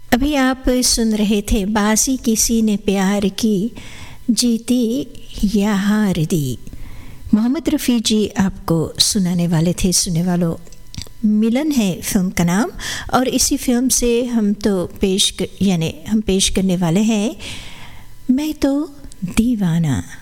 अभी आप सुन रहे थे बासी किसी ने प्यार की, जीती या हार दी। मोहम्मद रफ़ी जी आपको सुनाने वाले थे। सुनने वालों, मिलन है फिल्म का नाम, और इसी फिल्म से हम पेश करने वाले हैं मैं तो दीवाना।